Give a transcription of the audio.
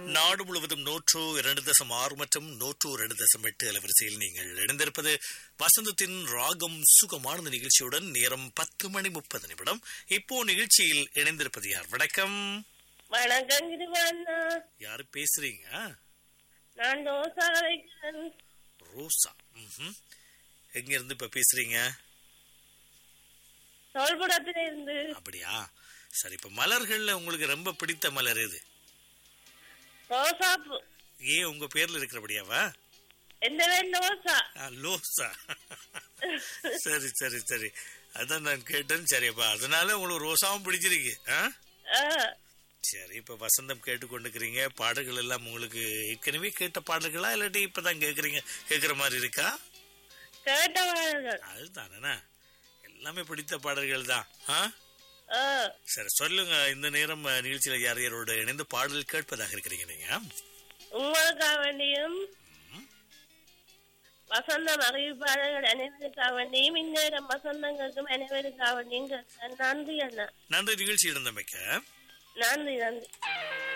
நாடு முழுவதும் 102.6 மற்றும் 102.8 அலைவரிசையில் நீங்கள் இணைந்திருப்பது வசந்தத்தின் ராகம் சுகமான நிகழ்ச்சியுடன். நேரம் 10:30. இப்போ நிகழ்ச்சியில் இணைந்திருப்பது யார்? வணக்கம். வணக்கம் கிருபாண்ணா. யாரு பேசுறீங்க? நான் ரோசா வைக்கிறேன். ரோசா. எங்க இருந்து இப்ப பேசுறீங்க? தோல்புடத்துல இருந்து. அப்படியா? சரி, இப்ப மலர்கள்ல உங்களுக்கு ரொம்ப பிடித்த மலர் எது? ரோசாப்பூ. ஏன் உங்க பேர்ல இருக்கிறபடியாவா? எந்த பேர்? லோசா. லோசா. சரி சரி சரி, அதான் நான் கேட்டேன். சரிப்பா, அதனால உங்களுக்கு ரோசாவும் பிடிச்சிருக்கு. சரி, இப்ப வசந்தம் கேட்டுக்கொண்டுக்கிறீங்க. பாடல்கள் எல்லாம் உங்களுக்கு ஏற்கனவே கேட்ட பாடல்களா இல்லாட்டி இப்பதான் கேக்குற மாதிரி இருக்கா? கேட்ட பாடல்கள். அதுதானே, எல்லாமே பிடித்த பாடல்கள் தான். சரி, சொல்லுங்க. இந்த நேரம் நிகழ்ச்சியில யார் யாரோட இணைந்து பாடல் கேட்பதாக இருக்கிறீங்க நீங்க? உங்களுக்காக வேண்டியும் வசந்தம் அறிவிப்பாளர்கள் அனைவருக்காக வேண்டியும் இந்நேரம் வசந்தங்களுக்கும் அனைவருக்காக வேண்டியும் நன்றி அண்ணா. நன்றி நிகழ்ச்சி இருந்தமைக்க. நன்றி நன்றி.